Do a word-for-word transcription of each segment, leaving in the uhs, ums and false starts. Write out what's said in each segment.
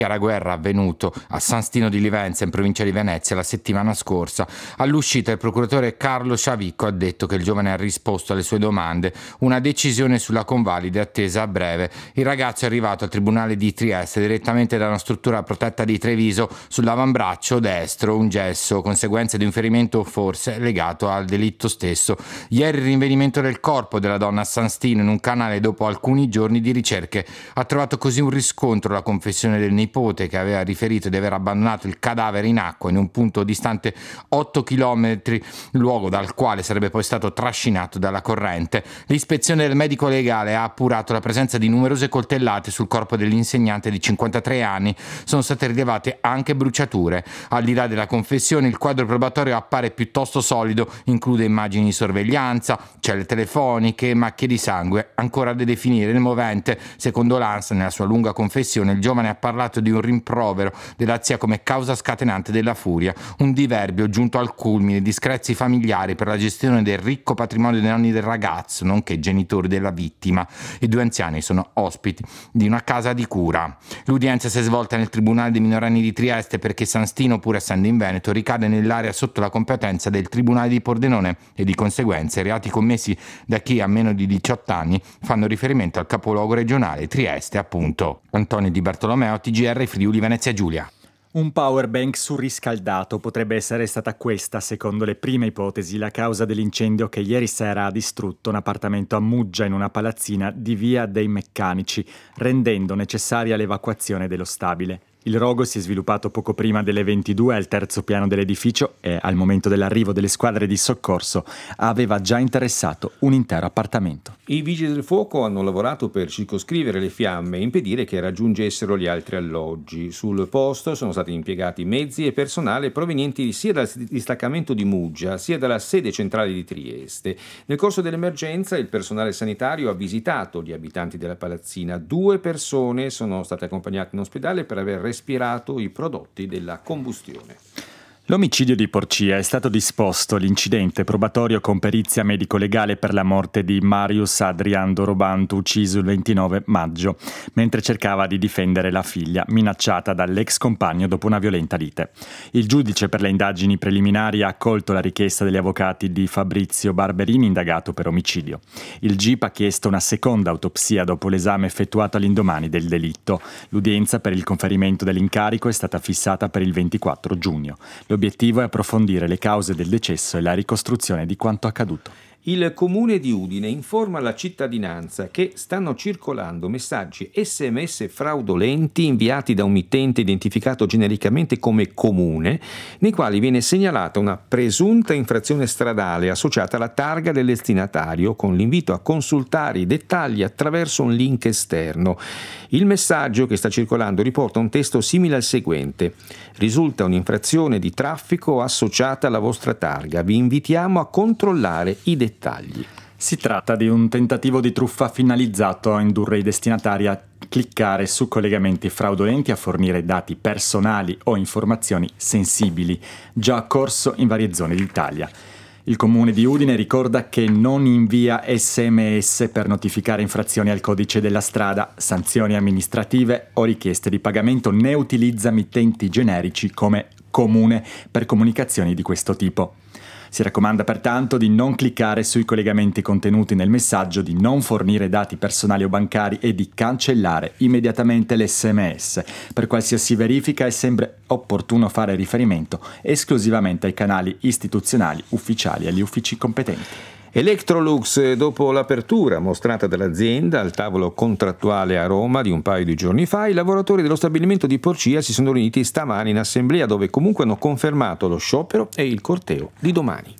Chiara Guerra, avvenuto a San Stino di Livenza in provincia di Venezia la settimana scorsa. All'uscita il procuratore Carlo Sciavicco ha detto che il giovane ha risposto alle sue domande, una decisione sulla convalida attesa a breve. Il ragazzo è arrivato al tribunale di Trieste direttamente da una struttura protetta di Treviso, sull'avambraccio destro un gesso, conseguenza di un ferimento forse legato al delitto stesso. Ieri il rinvenimento del corpo della donna a San Stino in un canale dopo alcuni giorni di ricerche ha trovato così un riscontro la confessione del nipote che aveva riferito di aver abbandonato il cadavere in acqua in un punto distante otto chilometri, luogo dal quale sarebbe poi stato trascinato dalla corrente. L'ispezione del medico legale ha appurato la presenza di numerose coltellate sul corpo dell'insegnante di cinquantatré anni. Sono state rilevate anche bruciature. Al di là della confessione, il quadro probatorio appare piuttosto solido, include immagini di sorveglianza, celle telefoniche, macchie di sangue ancora da definire. Nel movente, secondo l'ANSA, nella sua lunga confessione, il giovane ha parlato di un rimprovero della zia come causa scatenante della furia, un diverbio giunto al culmine di screzi familiari per la gestione del ricco patrimonio dei nonni del ragazzo, nonché genitori della vittima. I due anziani sono ospiti di una casa di cura. L'udienza si è svolta nel Tribunale dei minorenni di Trieste perché San Stino, pur essendo in Veneto, ricade nell'area sotto la competenza del Tribunale di Pordenone e di conseguenza i reati commessi da chi ha meno di diciotto anni fanno riferimento al capoluogo regionale Trieste, appunto. Antonio Di Bartolomeo, T G R Friuli Venezia Giulia. Un powerbank surriscaldato potrebbe essere stata questa, secondo le prime ipotesi, la causa dell'incendio che ieri sera ha distrutto un appartamento a Muggia in una palazzina di Via dei Meccanici, rendendo necessaria l'evacuazione dello stabile. Il rogo si è sviluppato poco prima delle ventidue al terzo piano dell'edificio e, al momento dell'arrivo delle squadre di soccorso, aveva già interessato un intero appartamento. I vigili del fuoco hanno lavorato per circoscrivere le fiamme e impedire che raggiungessero gli altri alloggi. Sul posto sono stati impiegati mezzi e personale provenienti sia dal distaccamento di Muggia sia dalla sede centrale di Trieste. Nel corso dell'emergenza il personale sanitario ha visitato gli abitanti della palazzina. Due persone sono state accompagnate in ospedale per aver respirato i prodotti della combustione. L'omicidio di Porcia è stato disposto l'incidente probatorio con perizia medico-legale per la morte di Marius Adrian Dorobantu, ucciso il ventinove maggio, mentre cercava di difendere la figlia, minacciata dall'ex compagno dopo una violenta lite. Il giudice per le indagini preliminari ha accolto la richiesta degli avvocati di Fabrizio Barberini, indagato per omicidio. Il G I P ha chiesto una seconda autopsia dopo l'esame effettuato all'indomani del delitto. L'udienza per il conferimento dell'incarico è stata fissata per il ventiquattro giugno. L'obiettivo è approfondire le cause del decesso e la ricostruzione di quanto accaduto. Il comune di Udine informa la cittadinanza che stanno circolando messaggi sms fraudolenti inviati da un mittente identificato genericamente come Comune, nei quali viene segnalata una presunta infrazione stradale associata alla targa del destinatario con l'invito a consultare i dettagli attraverso un link esterno. Il messaggio che sta circolando riporta un testo simile al seguente: risulta un'infrazione di traffico associata alla vostra targa, vi invitiamo a controllare i dettagli. Dettagli. Si tratta di un tentativo di truffa finalizzato a indurre i destinatari a cliccare su collegamenti fraudolenti, a fornire dati personali o informazioni sensibili, già corso in varie zone d'Italia. Il comune di Udine ricorda che non invia sms per notificare infrazioni al codice della strada, sanzioni amministrative o richieste di pagamento, né utilizza mittenti generici come Comune per comunicazioni di questo tipo. Si raccomanda pertanto di non cliccare sui collegamenti contenuti nel messaggio, di non fornire dati personali o bancari e di cancellare immediatamente l'esse emme esse. Per qualsiasi verifica è sempre opportuno fare riferimento esclusivamente ai canali istituzionali ufficiali e agli uffici competenti. Electrolux, dopo l'apertura mostrata dall'azienda al tavolo contrattuale a Roma di un paio di giorni fa, i lavoratori dello stabilimento di Porcia si sono riuniti stamani in assemblea, dove comunque hanno confermato lo sciopero e il corteo di domani.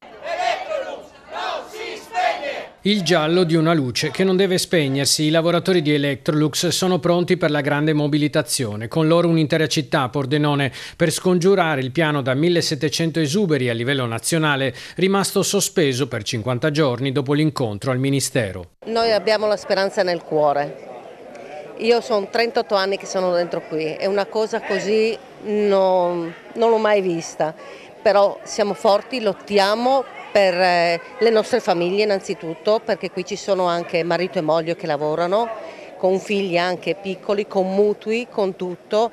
Il giallo di una luce che non deve spegnersi. I lavoratori di Electrolux sono pronti per la grande mobilitazione. Con loro un'intera città, Pordenone, per scongiurare il piano da millesettecento esuberi a livello nazionale, rimasto sospeso per cinquanta giorni dopo l'incontro al Ministero. Noi abbiamo la speranza nel cuore. Io sono trentotto anni che sono dentro qui e una cosa così non, non l'ho mai vista. Però siamo forti, lottiamo per le nostre famiglie innanzitutto, perché qui ci sono anche marito e moglie che lavorano, con figli anche piccoli, con mutui, con tutto.